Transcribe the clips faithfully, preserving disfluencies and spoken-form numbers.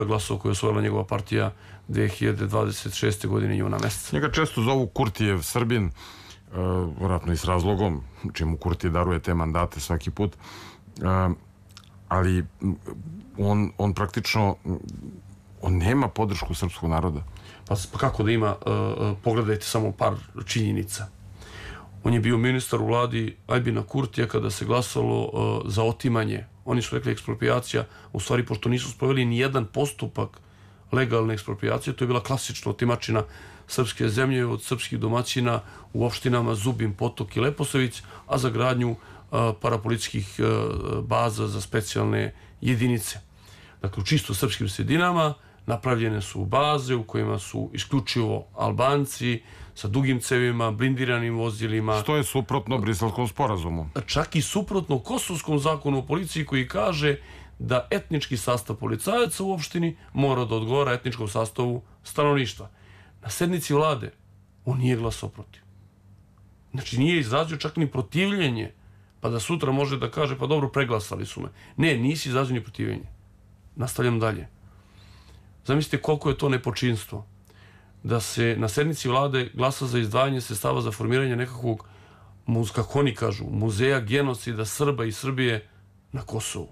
glasova koje je osvojila njegova partija dve hiljade dvadeset šeste. godine juna meseca. Njega često zovu Kurtijev Srbin, vjerojatno i s razlogom, čemu Kurtije daruje te mandate svaki put, ali on, on praktično on nema podršku srpskog naroda. Pa kako da ima? Pogledajte samo par činjenica. On je bio ministar u vladi Aljbina Kurtija kada se glasalo za otimanje. Oni su rekli ekspropriacija, u stvari pošto nisu sproveli ni jedan postupak legalne ekspropriacije, to je bila klasična otimačina srpske zemlje od srpskih domaćina u opštinama Zubin, Potok i Leposavić, a za gradnju parapolitičkih baza za specijalne jedinice. Dakle, u čisto srpskim sredinama napravljene su baze u kojima su isključivo Albanci sa dugim cevima, blindiranim vozilima. Što je suprotno Briselskom sporazumu. Čak i suprotno Kosovskom zakonu o policiji koji kaže da etnički sastav policajaca u opštini mora da odgovara etničkom sastavu stanovništva. Na sednici vlade on nije glasao protiv. Znači nije izrazio čak ni protivljenje, pa da sutra može da kaže pa dobro preglasali su me. Ne, nisi izrazio ni protivljenje. Nastavljam dalje. Zamislite koliko je to nepočinstvo da se na sednici vlade glasa za izdvajanje sredstava za formiranje nekakvog, kako oni kažu, muzeja genocida Srba i Srbije na Kosovu.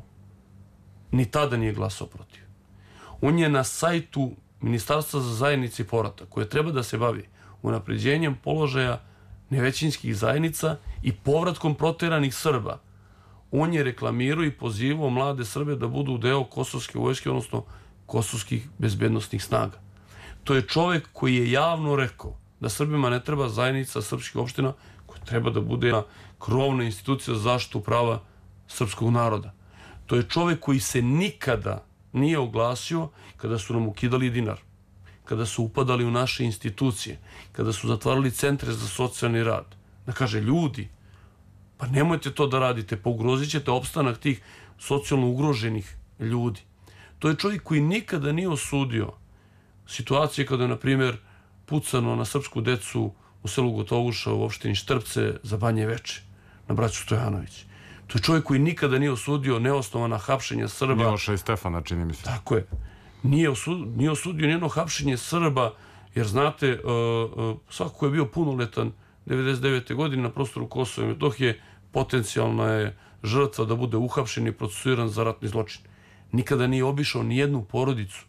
Ni tada nije glasao protiv. On je na sajtu Ministarstva za zajednice i povratak, koje treba da se bavi unapređenjem položaja nevećinskih zajednica i povratkom proteranih Srba, on je reklamirao i pozivao mlade Srbe da budu deo kosovske vojske, odnosno kosovskih bezbednostnih snaga. To je čovek koji je javno rekao da Srbima ne treba zajednica srpskih opština koja treba da bude krovna institucija za zaštitu prava srpskog naroda. To je čovek koji se nikada nije oglasio kada su nam ukidali dinar, kada su upadali u naše institucije, kada su zatvarali centre za socijalni rad. Da kaže, ljudi, pa nemojte to da radite, pa ugrozit ćete opstanak tih socijalno ugroženih ljudi. To je čovjek koji nikada nije osudio situacije kada je, na primjer, pucano na srpsku decu u selu Gotovuša u opštini Štrpce za Banje Veče, na braću Stojanović. To je čovjek koji nikada nije osudio neosnovana hapšenja Srba. Miloša i Stefana, čini mi se. Tako je. Nije osudio nijedno hapšenje Srba, jer znate, svako ko je bio punoletan devedeset devete. godine na prostoru Kosova i Metohije, potencijalna je žrtva da bude uhapšen i procesuiran za ratni zločin. Nikada nije obišao nijednu porodicu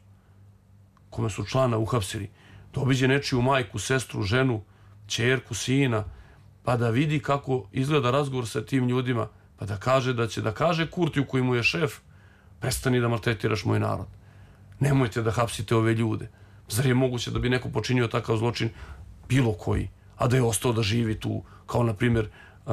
kome su člana uhapsili. Da obiđe nečiju majku, sestru, ženu, ćerku, sina, pa da vidi kako izgleda razgovor sa tim ljudima, pa da kaže da će da kaže Kurtiju koji mu je šef, prestani da maltretiraš moj narod. Nemojte da hapsite ove ljude. Zar je moguće da bi neko počinio takav zločin, bilo koji, a da je ostao da živi tu, kao na primjer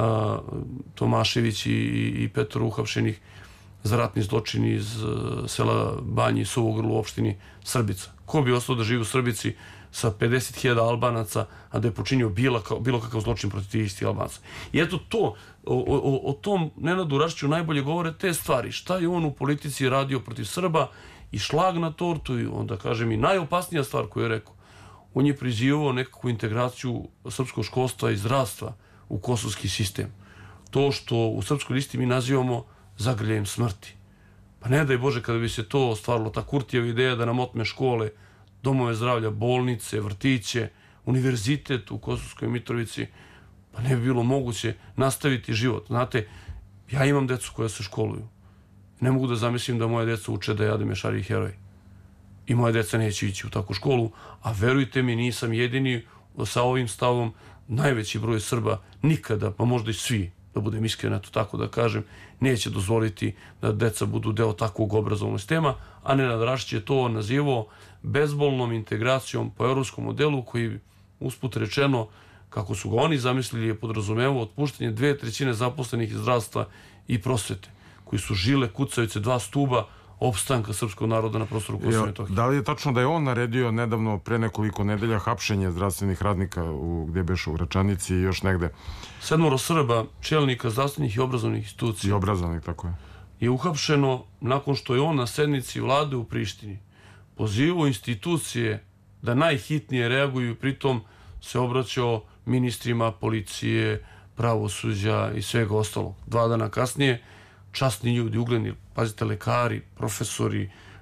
Tomašević i Petar uhapšenih za ratni zločin iz sela Banji i Suvo Grlo u opštini Srbica. Ko bi ostao da živi u Srbici sa pedeset hiljada Albanaca, a da je počinio bilo kakav zločin protiv tih istih Albanaca? I eto to, o tom Nenadu Rašiću najbolje govore te stvari. Šta je on u politici radio protiv Srba i šlag na tortu, i onda kažem i najopasnija stvar koju je rekao. On je prizivao nekakvu integraciju srpskog školstva i zdravstva u kosovski sistem. To što u srpskoj listi mi nazivamo zagrljajem smrti. Pa ne daj Bože kada bi se to ostvarilo, ta Kurtijeva ideja da nam otme škole, domove zdravlja, bolnice, vrtiće, univerzitet u Kosovskoj Mitrovici, pa ne bi bilo moguće nastaviti život. Znate, ja imam decu koja se školuju. Ne mogu da zamislim da moje deca uče da je Adem Ešari heroj. I moje deca neće ići u takvu školu, a verujte mi, nisam jedini sa ovim stavom. Najveći broj Srba nikada, pa možda i svi, da budem iskren, eto tako da kažem, neće dozvoliti da deca budu deo takvog obrazovnog sistema, a Nenad Rašić je to nazivao bezbolnom integracijom po evropskom modelu koji, usput rečeno, kako su ga oni zamislili, je podrazumevao otpuštanje dve trećine zaposlenih iz zdravstva i prosvete, koji su žile kucavice, dva stuba opstanka srpskog naroda na prostoru Kosova i Metohije. Da li je tačno da je on naredio nedavno, pre nekoliko nedelja, hapšenje zdravstvenih radnika gdje beše u Gračanici i još negde? Sedmoro Srba, čelnika zdravstvenih i obrazovnih institucija. I obrazovnih, tako je. Je uhapšeno nakon što je on na sednici vlade u Prištini pozivao institucije da najhitnije reaguju, pritom se obraćao ministrima policije, pravosuđa i svega ostalo. Dva dana kasnije časni ljudi, ugledni, pazite, lekari, profesori,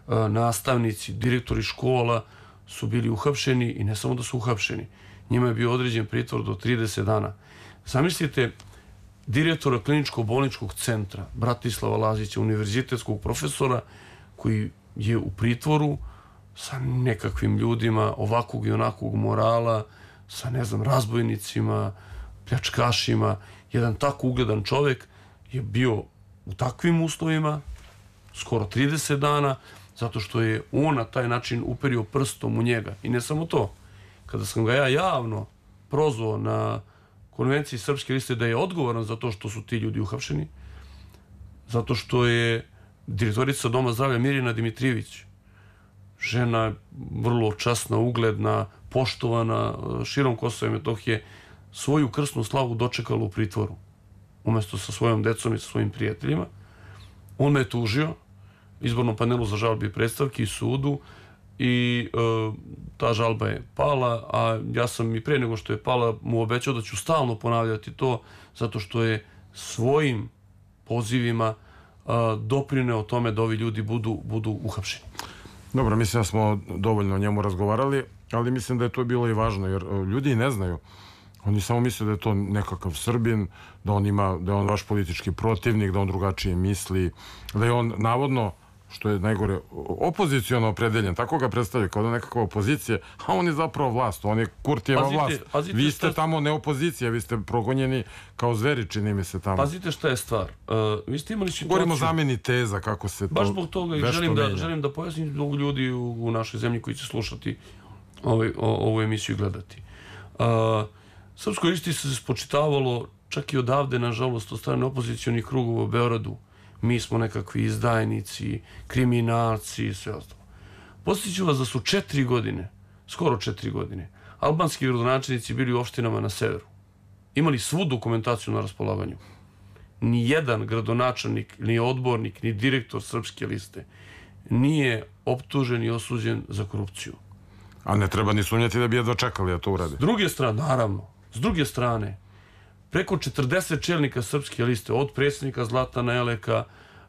nastavnici, direktori škola su bili uhapšeni i ne samo da su uhapšeni. Njima je bio određen pritvor do trideset dana. Zamislite direktora kliničko-bolničkog centra Bratislava Lazića, univerzitetskog profesora koji je u pritvoru sa nekakvim ljudima ovakvog i onakvog morala, sa, ne znam, razbojnicima, pljačkašima. Jedan tako ugledan čovjek je bio u takvim uslovima skoro trideset dana, zato što je on na taj način uperio prstom u njega. I ne samo to. Kada sam ga ja javno prozvao na konvenciji Srpske liste da je odgovoran za to što su ti ljudi uhapšeni, zato što je direktorica Doma zdravlja Mirjana Dimitrijević, žena vrlo časna, ugledna, poštovana širom Kosova i Metohije, svoju krsnu slavu dočekala u pritvoru, umjesto sa svojom decom i sa svojim prijateljima. On me je tužio izbornom panelu za žalbe i predstavke i sudu i e, ta žalba je pala, a ja sam i pre nego što je pala mu obećao da ću stalno ponavljati to, zato što je svojim pozivima e, doprineo tome da ovi ljudi budu, budu uhapšeni. Dobro, mislim da smo dovoljno o njemu razgovarali, ali mislim da je to bilo i važno, jer ljudi i ne znaju. Oni samo misle da je to nekakav Srbin, da on ima, da je on vaš politički protivnik, da on drugačije misli, da je on navodno, što je najgore, opoziciono opredeljen, tako ga predstavljaju kao da nekakva opozicija, a on je zapravo vlast, on je Kurtijeva vlast. Pazite, vi ste šta... tamo ne opozicija, vi ste progonjeni kao zveri, čini mi se tamo. Pazite šta je stvar. Uh, vi ste imali situaciju... Govorimo o zameni teza, kako se to baš zbog toga i želim da, želim da pojasnim zbog ljudi u, u našoj zemlji koji će slušati ovaj, o, ovu emisiju i gledati. Uh, Srpskoj listi se spočitavalo čak i odavde, nažalost, od strane opozicionih krugova u Beogradu. Mi smo nekakvi izdajnici, kriminalci i sve ostalo. Podsjeću vas da su četiri godine, skoro četiri godine, albanski gradonačelnici bili u opštinama na severu. Imali svu dokumentaciju na raspolaganju. Ni jedan gradonačelnik, ni odbornik, ni direktor Srpske liste nije optužen i osuđen za korupciju. A ne treba ni sumnjati da bi jedva čekali da to urade. S druge strane, naravno, s druge strane, preko četrdeset čelnika Srpske liste, od predsjednika Zlatana Eleka,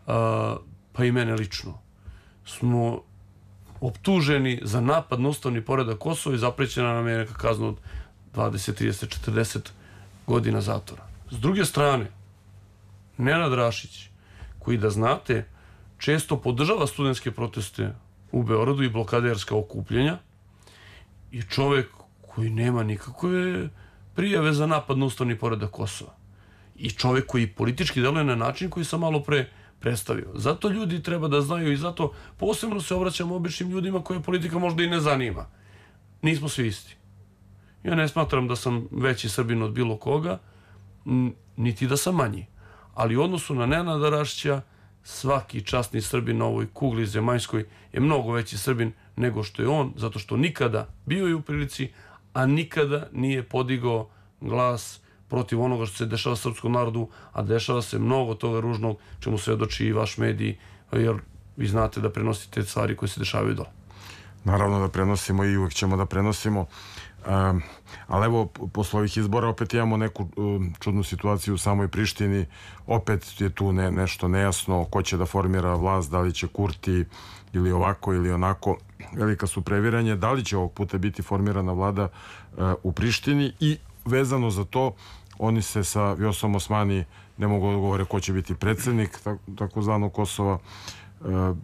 pa i mene lično, smo optuženi za napad na ustavni poredak Kosova i zaprećena nam je neka kazna od dvadeset, trideset, četrdeset godina zatvora. S druge strane, Nenad Rašić, koji, da znate, često podržava studentske proteste u Beogradu i blokaderska okupljenja, je čovjek koji nema nikakve prijave za napad na ustavni poredak Kosova. I čovjek koji politički deluje na način koji sam malo pre predstavio. Zato ljudi treba da znaju i zato posebno se obraćamo običnim ljudima koje politika možda i ne zanima. Nismo svi isti. Ja ne smatram da sam veći Srbin od bilo koga, niti da sam manji. Ali u odnosu na Nenada Rašića, svaki časni Srbin na ovoj kugli zemaljskoj je mnogo veći Srbin nego što je on, zato što nikada bio je u prilici, a nikada nije podigao glas protiv onoga što se dešava srpskom narodu, a dešava se mnogo toga ružnog, čemu svedoči i vaš medij, jer vi znate da prenosite stvari koje se dešavaju dole. Naravno da prenosimo i uvek ćemo da prenosimo. Um, ali evo, posle ovih izbora opet imamo neku um, čudnu situaciju u samoj Prištini. Opet je tu ne, nešto nejasno ko će da formira vlast, da li će Kurti ili ovako ili onako. Velika su previranje. Da li će ovog puta biti formirana vlada uh, u Prištini i vezano za to oni se sa Vjosom Osmani ne mogu odgovore ko će biti predsjednik tak, takozvanog Kosova. Uh,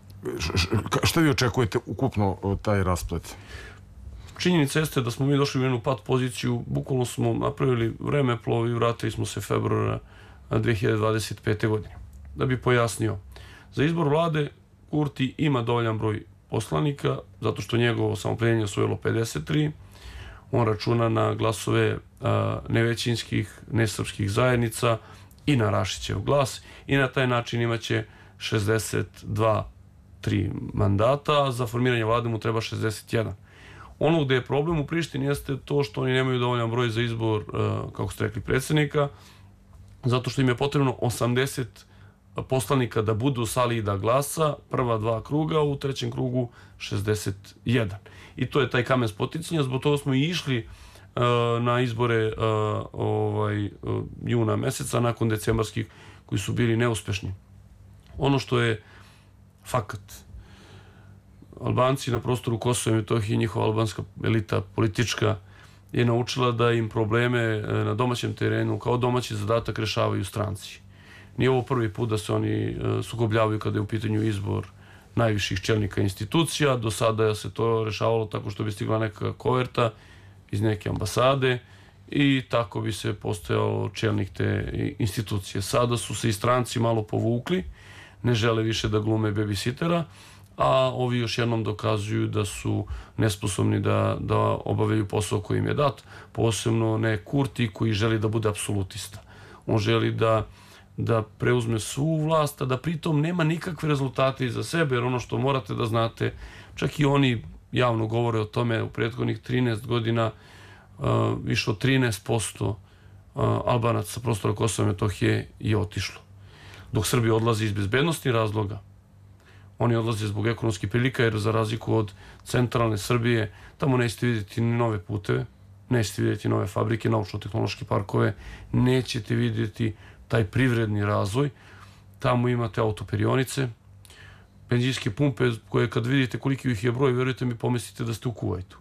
šta vi očekujete ukupno taj rasplet? Činjenica jeste da smo mi došli u jednu pat poziciju, bukvalno smo napravili vremeplov i vratili smo se februara dve hiljade dvadeset pete. godine. Da bi pojasnio, za izbor vlade Kurti ima dovoljan broj poslanika, zato što njegovo samopredjenje osvojilo pedeset tri. On računa na glasove a, nevećinskih, nesrpskih zajednica i na Rašićev glas i na taj način imaće šezdeset dva tri mandata, a za formiranje vlade mu treba šezdeset jedan. Ono gde je problem u Prištini jeste to što oni nemaju dovoljan broj za izbor, kako ste rekli, predsjednika, zato što im je potrebno osamdeset poslanika da budu u sali i da glasa, prva dva kruga, u trećem krugu šezdeset jedan. I to je taj kamen spoticanja, zbog toga smo i išli na izbore ovaj, juna meseca, nakon decembarskih, koji su bili neuspešni. Ono što je fakat, Albanci na prostoru Kosova i Metohije, njihova albanska elita politička je naučila da im probleme na domaćem terenu kao domaći zadatak rešavaju stranci. Nije ovo prvi put da se oni sukobljavaju kada je u pitanju izbor najviših čelnika institucija. Do sada se to rešavalo tako što bi stigla neka koverta iz neke ambasade i tako bi se postojao čelnik te institucije. Sada su se i stranci malo povukli, ne žele više da glume babysitera, a ovi još jednom dokazuju da su nesposobni da, da obavljaju posao koji im je dat, posebno ne Kurti koji želi da bude apsolutista. On želi da, da preuzme svu vlast, a da pritom nema nikakve rezultate iza sebe, jer ono što morate da znate, čak i oni javno govore o tome, u prethodnih trinaest godina uh, više od trinaest posto uh, Albanaca sa prostora Kosova i Metohije je otišlo. Dok Srbija odlazi iz bezbednostnih razloga, oni odlaze zbog ekonomskih prilika, jer za razliku od centralne Srbije, tamo nećete vidjeti ni nove puteve, nećete vidjeti nove fabrike, naučno-tehnološke parkove, nećete vidjeti taj privredni razvoj. Tamo imate autoperionice, benzinske pumpe koje kad vidite koliki ih je broj, vjerujte mi, pomislite da ste u Kuvajtu.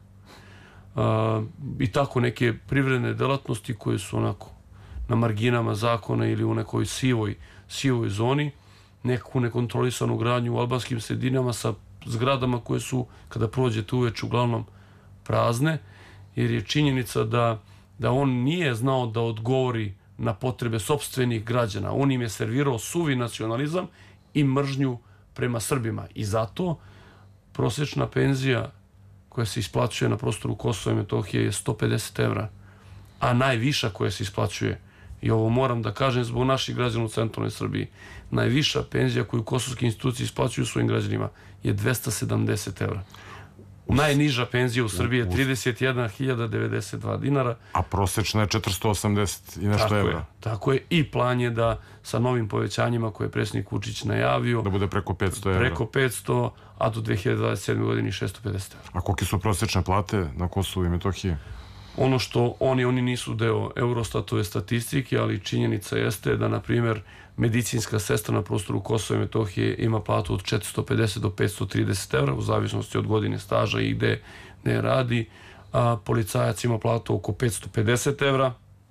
A, I tako neke privredne delatnosti koje su onako na marginama zakona ili u nekoj sivoj, sivoj zoni, neku nekontrolisanu gradnju u albanskim sredinama sa zgradama koje su, kada prođete uveč, uglavnom prazne, jer je činjenica da, da on nije znao da odgovori na potrebe sopstvenih građana. On im je servirao suvi nacionalizam i mržnju prema Srbima. I zato prosječna penzija koja se isplaćuje na prostoru Kosova i Metohije je sto pedeset evra, a najviša koja se isplaćuje, i ovo moram da kažem zbog naših građana u centralnoj Srbiji, najviša penzija koju kosovske institucije isplaćuju svojim građanima je dvesta sedamdeset evra. Najniža penzija u Srbiji je trideset jedna hiljada devedeset dva dinara. A prosječna je četiristo osamdeset i nešto evra. Je, tako je. I plan je da sa novim povećanjima koje je predsjednik Vučić najavio, da bude preko petsto evra. Preko petsto, a do dve hiljade dvadeset sedme. godine šesto pedeset evra. A kolike su prosječne plate na Kosovu i Metohiji? Ono što oni, oni nisu deo Eurostatove statistike, ali činjenica jeste da, na primjer, medicinska sestra na prostoru Kosova i Metohije ima platu od četiristo pedeset do petsto trideset evra, u zavisnosti od godine staža i gde ne radi. A policajac ima platu oko petsto pedeset evra.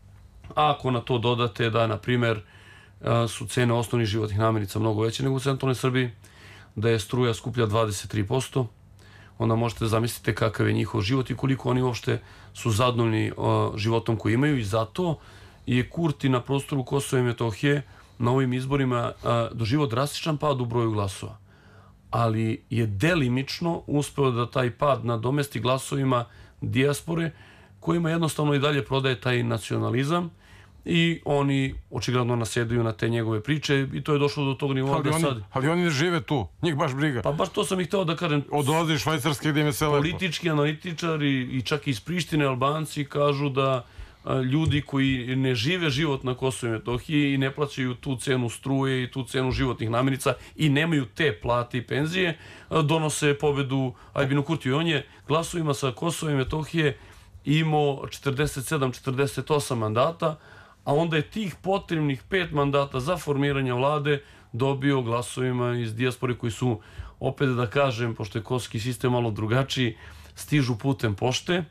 A ako na to dodate da, na primjer, su cene osnovnih životnih namirnica mnogo veće nego u centralnoj Srbiji, da je struja skuplja dvadeset tri posto, onda možete zamisliti kakav je njihov život i koliko oni uopšte su zadovoljni životom koji imaju. I zato je Kurti na prostoru Kosova i Metohije na ovim izborima doživio drastičan pad u broju glasova. Ali je delimično uspeo da taj pad nadomesti glasovima dijaspore, kojima jednostavno i dalje prodaje taj nacionalizam i oni očigledno nasjedaju na te njegove priče i to je došlo do tog nivoa da sad... Ali oni ne žive tu, njih baš briga. Pa baš to sam ih hteo da kažem. Odlazi Švajcarske gdje im je sve lepo. Politički analitičari i čak i iz Prištine Albanci kažu da ljudi koji ne žive život na Kosovu i Metohiji i ne plaćaju tu cenu struje i tu cenu životnih namirnica i nemaju te plate i penzije, donose pobedu Aljbinu Kurtiju. On je glasovima sa Kosova i Metohije imao četrdeset sedam četrdeset osam mandata, a onda je tih potrebnih pet mandata za formiranje vlade dobio glasovima iz dijaspore koji su, opet da kažem, pošto je kosovski sistem malo drugačiji, stižu putem pošte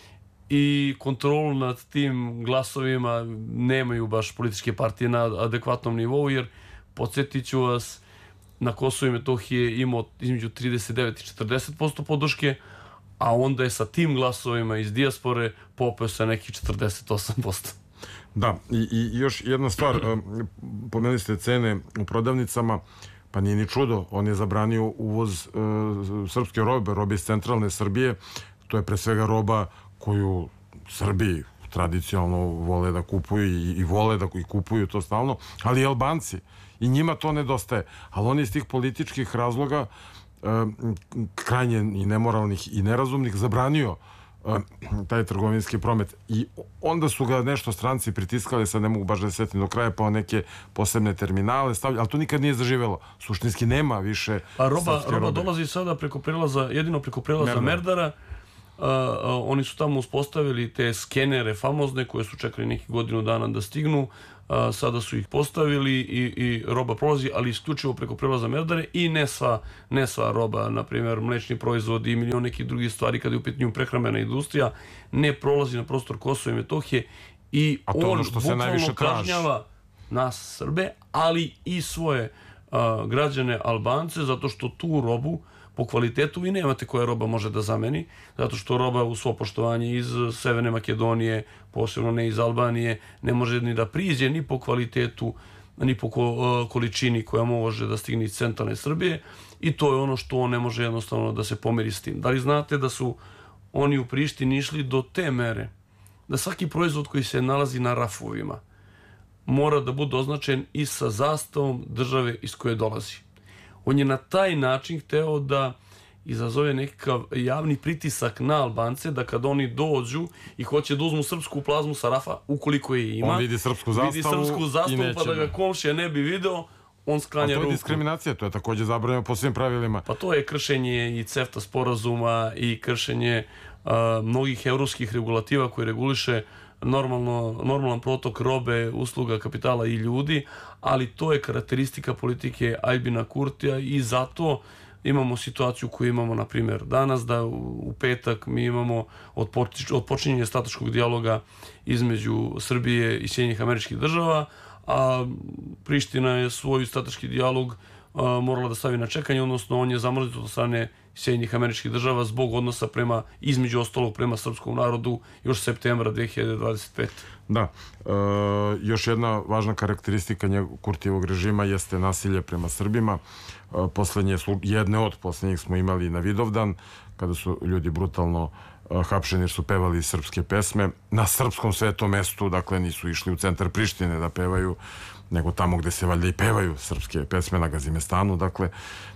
i kontrolu nad tim glasovima nemaju baš političke partije na adekvatnom nivou, jer podsjetit ću vas, na Kosovu i Metohiji imao između trideset devet i četrdeset posto podrške, a onda je sa tim glasovima iz dijaspore popeo sa nekih četrdeset osam posto. Da, i, i još jedna stvar, pomenuli ste cene u prodavnicama, pa nije ni čudo, on je zabranio uvoz uh, srpske robe, robe iz centralne Srbije, to je pre svega roba koju Srbi tradicionalno vole da kupuju i, i vole da i kupuju to stalno, ali i Albanci, i njima to nedostaje, ali on iz tih političkih razloga uh, krajnje i nemoralnih i nerazumnih zabranio taj trgovinski promet. I onda su ga nešto stranci pritiskali, sad ne mogu baš da se setim do kraja, pa neke posebne terminale stavljali, ali to nikad nije zaživelo. Suštinski nema više a roba, roba dolazi sada preko prelaza, jedino preko prelaza Merdara. Merdara. Uh, uh, oni su tamo uspostavili te skenere famozne koje su čekali nekih godinu dana da stignu. sada su ih postavili i roba prolazi, ali isključivo preko prelaza Merdare i ne sva roba, na primjer mlečni proizvodi i milion nekih drugih stvari kada je u pitanju prehrambena industrija, ne prolazi na prostor Kosova i Metohije i on bukvalno kažnjava nas Srbe, ali i svoje građane Albance, zato što tu robu po kvalitetu vi nemate koja roba može da zameni, zato što roba u svo poštovanje iz Severne Makedonije, posebno ne iz Albanije, ne može ni da priđe ni po kvalitetu, ni po količini koja može da stigne iz centralne Srbije i to je ono što on ne može jednostavno da se pomeri s tim. Da li znate da su oni u Prištini išli do te mere da svaki proizvod koji se nalazi na rafovima mora da bude označen i sa zastavom države iz koje dolazi. On je na taj način hteo da izazove nekakav javni pritisak na Albance, da kad oni dođu i hoće da uzmu srpsku plazmu sa rafa, ukoliko je ima, on vidi srpsku zastavu pa da ga komšija ne bi video, on sklanja ruku. A to je diskriminacija, to je također zabranjeno po svim pravilima. Pa to je kršenje i CEFTA sporazuma i kršenje mnogih evropskih regulativa koji reguliše normalan protok robe, usluga, kapitala i ljudi, ali to je karakteristika politike Aljbina Kurtija i zato imamo situaciju koju imamo, na primjer, danas, da u petak mi imamo od počinjenja strateškog dijaloga između Srbije i Sjedinjenih Američkih Država, a Priština je svoj strateški dijalog morala da stavi na čekanje, odnosno on je zamrznut od strane Sjedinjenih Američkih Država zbog odnosa prema, između ostalog, prema srpskom narodu još septembra dve hiljade dvadeset pete. Da. Još jedna važna karakteristika Kurtijevog režima jeste nasilje prema Srbima. Jedne od poslednjih smo imali na Vidovdan, kada su ljudi brutalno hapšeni jer su pevali srpske pesme na srpskom svetom mestu, dakle nisu išli u centar Prištine da pevaju, nego tamo gde se valjda i pevaju srpske pesme na Gazimestanu. Dakle,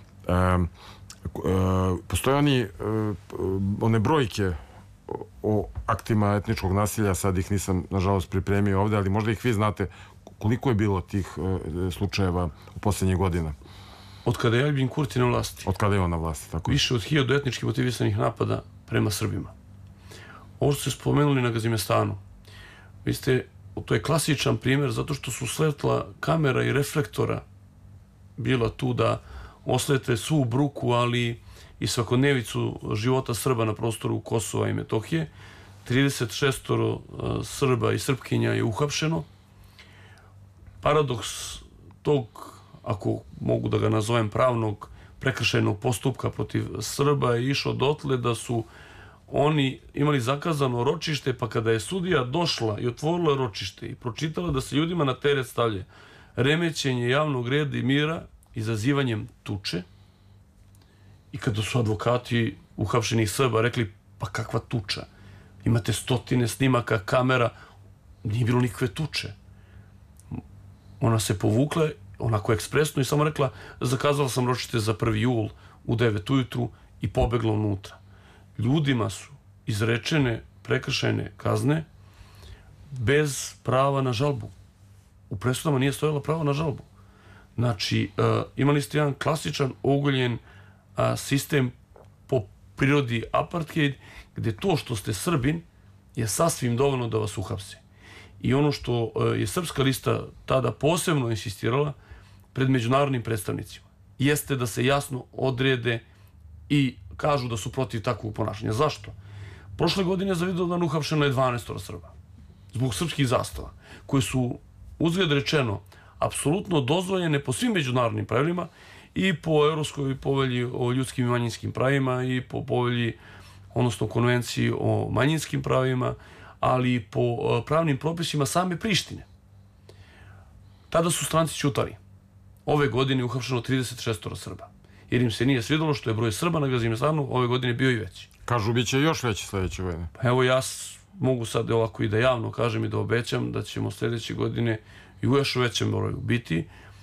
postoje oni one brojke o aktima etničkog nasilja, sad ih nisam nažalost pripremio ovde, ali možda ih vi znate koliko je bilo tih slučajeva u poslednjih godina. Od kada je Aljbin Kurti na vlasti? Od kada je on na vlasti, tako je. Više od hiljadu etnički motivisanih napada prema Srbima. Ovo što ste spomenuli na Gazimestanu, vi ste, to je klasičan primjer zato što su svetla kamera i reflektora bila tu da osvete svu bruku, ali i svakodnevicu života Srba na prostoru Kosova i Metohije. trideset šest Srba i Srpkinja je uhapšeno. Paradoks tog, ako mogu da ga nazovem, pravnog prekršajnog postupka protiv Srba je išao dotle da su oni imali zakazano ročište, pa kada je sudija došla i otvorila ročište i pročitala da se ljudima na teret stavlja remećenje javnog reda i mira izazivanjem tuče, i kada su advokati uhapšenih Srba rekli, pa kakva tuča? Imate stotine snimaka, kamera, nije bilo nikakve tuče. Ona se povukla, onako ekspresno, i samo rekla, zakazala sam ročište za prvi jul u devet ujutru i pobegla unutra. Ljudima su izrečene prekršajne kazne bez prava na žalbu. U presudama nije stojala pravo na žalbu. Znači, imali ste jedan klasičan ogoljen sistem po prirodi apartheid, gde to što ste Srbin je sasvim dovoljno da vas uhapse. I ono što je Srpska lista tada posebno insistirala pred međunarodnim predstavnicima jeste da se jasno odrede i kažu da su protiv takvog ponašanja. Zašto? Prošle godine za Vidovdan uhapšeno je dvanaest Srba zbog srpskih zastava, koji su, uzgled rečeno, apsolutno dozvoljene po svim međunarodnim pravilima i po Evropskoj povelji o ljudskim i manjinskim pravima i po povelji, odnosno konvenciji o manjinskim pravima, ali i po pravnim propisima same Prištine. Tada su stranci ćutali. Ove godine je uhapšeno trideset šest Srba. Jer im se nije svidjelo što je broj Srba na Gazimestanu ove godine bio i veći. Kažu, bit će još veći sledeće godine. Pa evo, ja mogu sad ovako i da javno kažem i da obećam da ćemo sledeće godine i u još većem broju biti,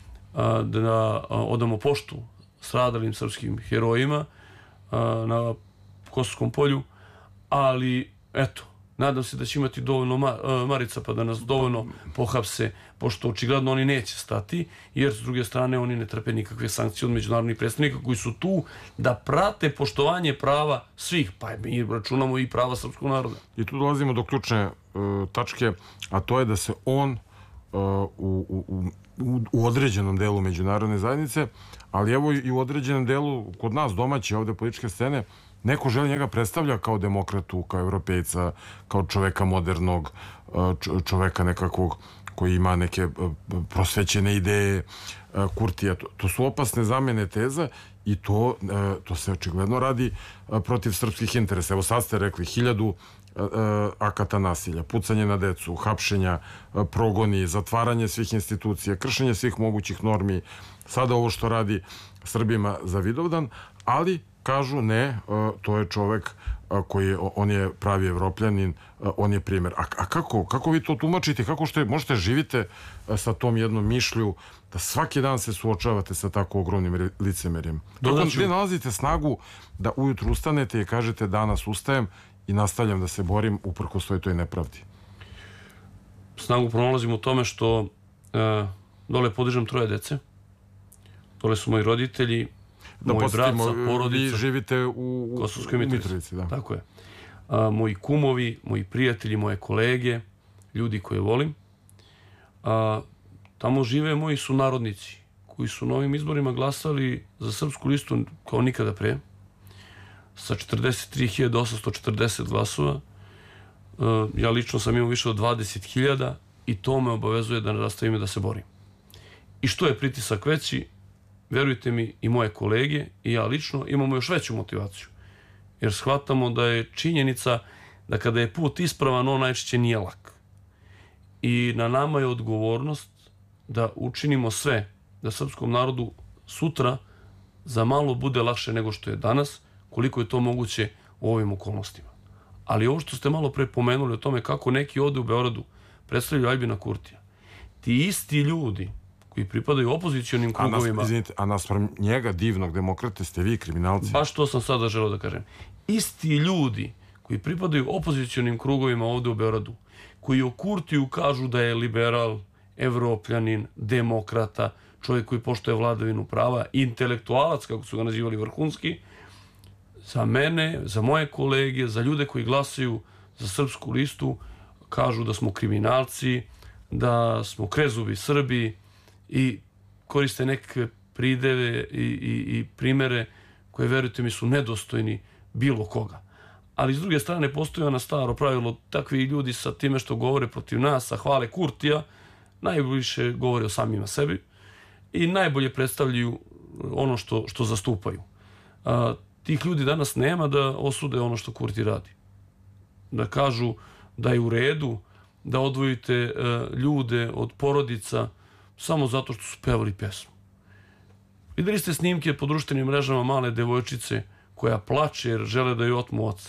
da odamo poštu stradalim srpskim herojima na Kosovskom polju, ali eto, nadam se da će imati dovoljno marica pa da nas dovoljno pohapse, pošto očigledno oni neće stati, jer s druge strane oni ne trpe nikakve sankcije od međunarodnih predstavnika koji su tu da prate poštovanje prava svih, pa mi računamo i prava srpskog naroda. I tu dolazimo do ključne tačke, a to je da se on u, u, u, u određenom delu međunarodne zajednice, ali evo i u određenom delu kod nas domaće ovde političke scene neko želi njega predstavlja kao demokratu, kao evropejca, kao čoveka modernog, čoveka nekakvog koji ima neke prosvećene ideje, Kurtija. To, to su opasne zamene teza i to, to se očigledno radi protiv srpskih interesa. Evo sad ste rekli hiljadu akata nasilja, pucanje na decu, hapšenja, progoni, zatvaranje svih institucija, kršenje svih mogućih normi, sada ovo što radi Srbima za Vidovdan, ali kažu ne, to je čovek koji je, on je pravi Evropljanin, on je primjer. A, a kako, kako vi to tumačite? Kako što možete živite sa tom jednom mišlju da svaki dan se suočavate sa tako ogromnim licemerjem? Kako vi nalazite snagu da ujutru ustanete i kažete danas ustajem i nastavljam da se borim uprkos toj nepravdi? Snagu pronalazim u tome što e, dole podižem troje dece. Dole su moji roditelji, da moj brat sa porodicom. Vi živite u, u Kosovskoj Mitrovici. Mitrovici, da. Tako je. A, moji kumovi, moji prijatelji, moje kolege, ljudi koje volim. A, tamo žive moji sunarodnici koji su na ovim izborima glasali za Srpsku listu kao nikada pre. Sa četrdeset tri hiljade osamsto četrdeset glasova. A, ja lično sam imao više od dvadeset hiljada i to me obavezuje da nastavim i da se borim. I što je pritisak veći, verujte mi, i moje kolege i ja lično imamo još veću motivaciju. Jer shvatamo da je činjenica da kada je put ispravan, on najčešće nije lak. I na nama je odgovornost da učinimo sve da srpskom narodu sutra za malo bude lakše nego što je danas, koliko je to moguće u ovim okolnostima. Ali ovo što ste malo pre pomenuli o tome kako neki ovde u Beogradu predstavljaju Aljbina Kurtija, ti isti ljudi koji pripadaju opozicionim krugovima... A, nas, izvinite, a naspram njega, divnog demokrate, ste vi kriminalci? Baš to sam sada želeo da kažem. Isti ljudi koji pripadaju opozicionim krugovima ovde u Beogradu, koji o Kurtiju kažu da je liberal, evropljanin, demokrata, čovjek koji poštuje vladavinu prava, intelektualac, kako su ga nazivali vrhunski, za mene, za moje kolege, za ljude koji glasaju za Srpsku listu, kažu da smo kriminalci, da smo krezubi Srbi, i koriste neke prideve i, i, i primere koje, verujte mi, su nedostojni bilo koga. Ali s druge strane postoji ono staro pravilo, takvi ljudi sa time što govore protiv nas, a hvale Kurtija, najviše govore o samima sebi i najbolje predstavljaju ono što, što zastupaju. A, tih ljudi danas nema da osude ono što Kurti radi. Da kažu da je u redu da odvojite a, ljude od porodica samo zato što su pevali pesmu. Videli ste snimke po društvenim mrežama male devojčice koja plače jer žele da joj otmu oca.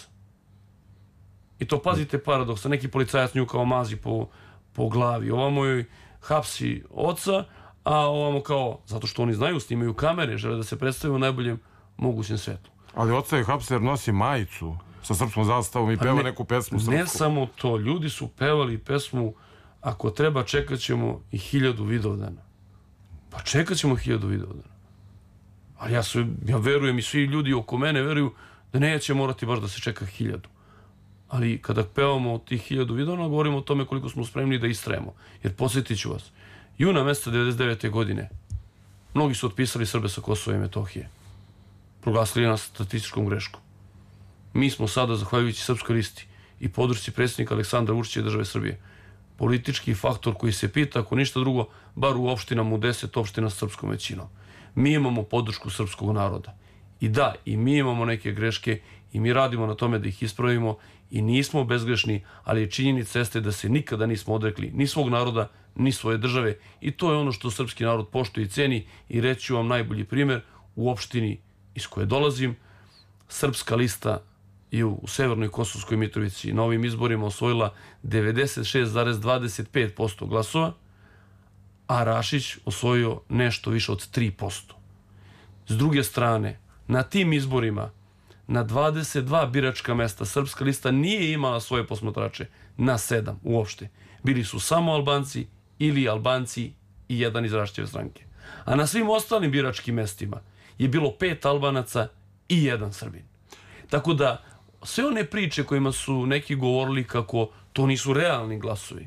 I to, pazite, paradoksa. Neki policajac nju kao mazi po, po glavi. Ovamo joj hapsi oca, a ovamo kao, zato što oni znaju, snimaju kamere, žele da se predstave u najboljem mogućem svetu. Ali oca je hapsi jer nosi majicu sa srpskom zastavom i peva ne, neku pesmu srpsku. Ne samo to. Ljudi su pevali pesmu ako treba čekat ćemo i hiljadu Vidovdana. Pa čekat ćemo hiljadu Vidovdana. Ali ja, su, ja verujem i svi ljudi oko mene veruju da neće morati baš da se čeka hiljadu. Ali kada pevamo o tih hiljadu Vidovdana, govorimo o tome koliko smo spremni da istrajemo. Jer podsjetit ću vas, juna meseca devedeset devete. godine mnogi su otpisali Srbe sa Kosova i Metohije. Proglasili nas statističkom greškom. Mi smo sada, zahvaljujući Srpskoj listi i podršci predsjednika Aleksandra Vučića i države Srbije, politički faktor koji se pita, ako ništa drugo, bar u opštinama, u deset opština s srpskom većinom. Mi imamo podršku srpskog naroda. I da, i mi imamo neke greške i mi radimo na tome da ih ispravimo i nismo bezgrešni, ali je činjenica jeste da se nikada nismo odrekli ni svog naroda, ni svoje države i to je ono što srpski narod poštuje i ceni i reći vam najbolji primjer u opštini iz koje dolazim. Srpska lista i u Severnoj Kosovskoj Mitrovici na ovim izborima osvojila devedeset šest zarez dvadeset pet posto glasova, a Rašić osvojio nešto više od tri posto. S druge strane, na tim izborima na dvadeset dva biračka mesta Srpska lista nije imala svoje posmatrače, na sedam uopšte. Bili su samo Albanci ili Albanci i jedan iz Rašićeve stranke. A na svim ostalim biračkim mestima je bilo pet Albanaca i jedan Srbin. Tako da, sve one priče kojima su neki govorili kako to nisu realni glasovi,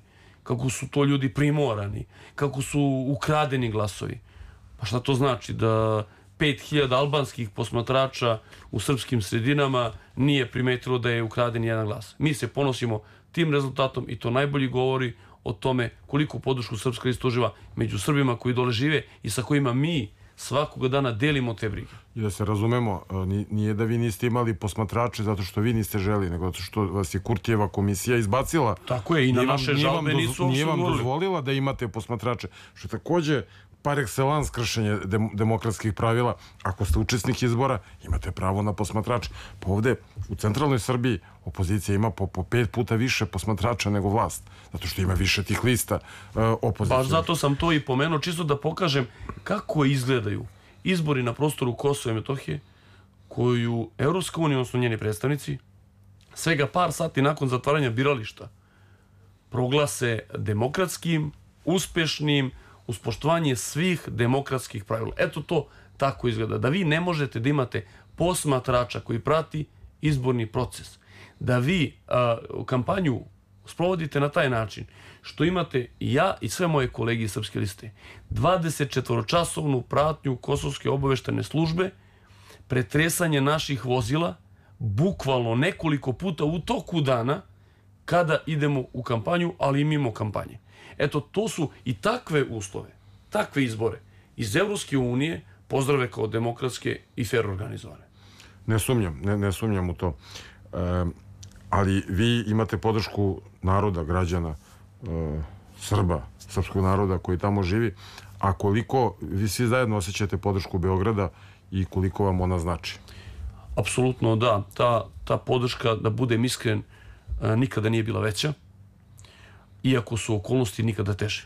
kako su to ljudi primorani, kako su ukradeni glasovi. Pa šta to znači? Da pet hiljada albanskih posmatrača u srpskim sredinama nije primetilo da je ukraden jedan glas. Mi se ponosimo tim rezultatom i to najbolji govori o tome koliko podršku Srpska lista uživa među Srbima koji dole žive i sa kojima mi svakoga dana delimo te brige. I da se razumemo, nije da vi niste imali posmatrače zato što vi niste želi, nego zato što vas je Kurtijeva komisija izbacila. Tako je, i na naše žalbe nisu nije vam dozvolila da imate posmatrače, što je takođe par excellence kršenje demokratskih pravila. Ako ste učesnik izbora, imate pravo na posmatrače. Pa ovde, u centralnoj Srbiji, opozicija ima po, po pet puta više posmatrača nego vlast. Zato što ima više tih lista uh, opozicija. Baš zato sam to i pomenuo, čisto da pokažem kako izgledaju izbori na prostoru Kosova i Metohije, koju Evropska unija, odnosno njeni predstavnici, svega par sati nakon zatvaranja birališta proglase demokratskim, uspešnim, uz poštovanje svih demokratskih pravila. Eto to tako izgleda. Da vi ne možete da imate posmatrača koji prati izborni proces. Da vi a, kampanju sprovodite na taj način što imate i ja i sve moje kolege iz Srpske liste dvadesetčetvoročasovnu pratnju Kosovske obaveštene službe, pretresanje naših vozila, bukvalno nekoliko puta u toku dana kada idemo u kampanju, ali i mimo kampanje. Eto, to su i takve uslove, takve izbore iz Evropske unije pozdrave kao demokratske i fair organizovane. Ne sumnjam, ne, ne sumnjam u to. E, ali vi imate podršku naroda, građana, e, Srba, srpskog naroda koji tamo živi, a koliko vi svi zajedno osjećate podršku Beograda i koliko vam ona znači? Apsolutno da. Ta, ta podrška, da budem iskren, nikada nije bila veća, iako su okolnosti nikada teže.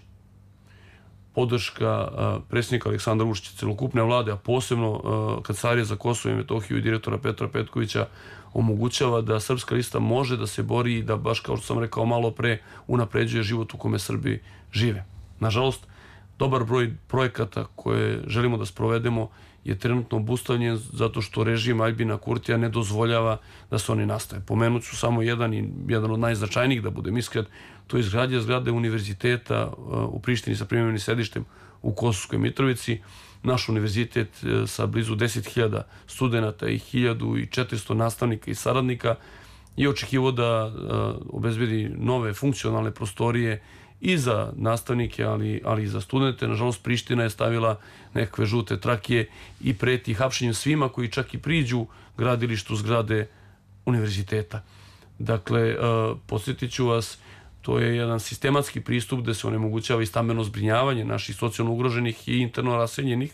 Podrška predsjednika Aleksandra Vučića, celokupne vlade, a posebno Kancelarije za Kosovo i Metohiju i direktora Petra Petkovića omogućava da Srpska lista može da se bori i da, baš kao što sam rekao malo pre, unapređuje život u kome Srbi žive. Nažalost, dobar broj projekata koje želimo da sprovedemo je trenutno obustavljen zato što režim Aljbina Kurtija ne dozvoljava da se oni nastave. Pomenut ću samo jedan i jedan od najznačajnijih, da budem iskren, to je izgradnja zgrade univerziteta u Prištini sa privremenim sedištem u Kosovskoj Mitrovici. Naš univerzitet sa blizu deset hiljada studenata i hiljadu četiristo nastavnika i saradnika je očekivao da obezbedi nove funkcionalne prostorije i za nastavnike, ali, ali i za studente. Nažalost, Priština je stavila nekakve žute trakije i preti hapšenjem svima koji čak i priđu gradilištu zgrade univerziteta. Dakle, podsjetit ću vas, to je jedan sistematski pristup gde se onemogućava i stambeno zbrinjavanje naših socijalno ugroženih i interno raseljenih.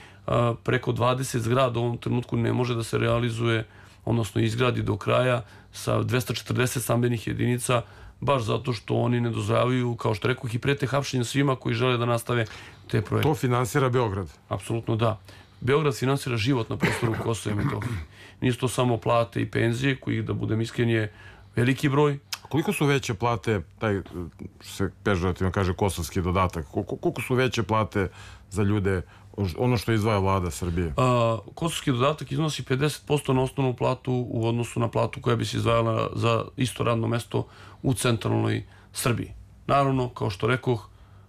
Preko dvadeset zgrada u ovom trenutku ne može da se realizuje, odnosno izgradi do kraja sa dvesta četrdeset stambenih jedinica, baš zato što oni ne dozvoljavaju, kao što rekoh, i prete hapšenjem svima koji žele da nastave te projekte. To finansira Beograd? Apsolutno da. Beograd finansira život na prostoru Kosova i Metohije. Nisu to samo plate i penzije, kojih, da budem iskren, je veliki broj. Koliko su veće plate, taj, se pežorativno kaže, kosovski dodatak, koliko su veće plate za ljude, ono što izdvaja vlada Srbije? A, kosovski dodatak iznosi pedeset posto na osnovnu platu u odnosu na platu koja bi se izdvajala za isto radno mesto u centralnoj Srbiji. Naravno, kao što rekoh,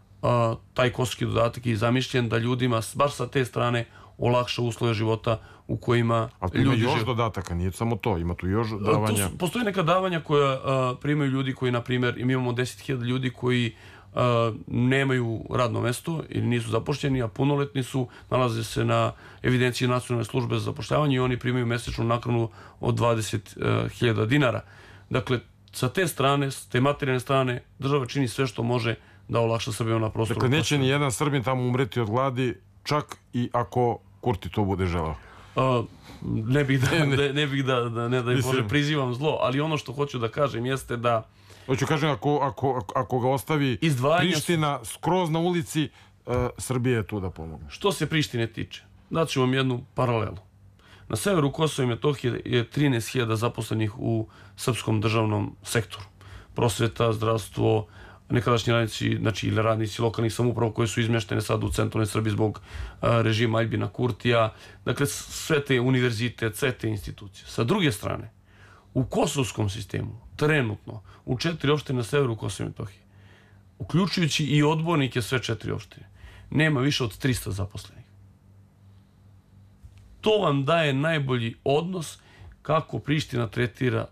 a, taj kosovski dodatak je zamišljen da ljudima, baš sa te strane, olakša uslove života u kojima ljudi žive. Ali ima još dodataka, nije samo to, ima tu još davanja. Su, postoje neka davanja koja a, primaju ljudi koji, na primjer, imamo deset hiljada ljudi koji a, nemaju radno mesto ili nisu zapošljeni, a punoletni su, nalaze se na evidenciji Nacionalne službe za zapošljavanje i oni primaju mesečnu naknadu od dvadeset hiljada dinara. Dakle, sa te strane, s te materijalne strane, država čini sve što može da olakša Srbiju na prostoru. Dakle, neće ni jedan Srbin tamo umreti od gladi, čak i ako Kurti to bude želao. Uh, ne bih da, ne, ne bih da, da ne da im Bože prizivam zlo, ali ono što hoću da kažem jeste da... Hoću kažem, ako, ako, ako ga ostavi izdvajanja... Priština skroz na ulici, uh, Srbije je tu da pomogne. Što se Prištine tiče, daću vam jednu paralelu. Na severu Kosova i Metohije je trinaest hiljada zaposlenih u srpskom državnom sektoru. Prosveta, zdravstvo, nekadašnji radnici, znači ili radnici lokalnih samouprava koje su izmeštene sad u centralnoj Srbiji zbog a, režima Aljbina Kurtija. Dakle, sve te univerzitet, sve te institucije. Sa druge strane, u kosovskom sistemu, trenutno, u četiri opštine na severu Kosova i Metohije, uključujući i odbornike sve četiri opštine, nema više od trista zaposlenih. To vam daje najbolji odnos kako Priština tretira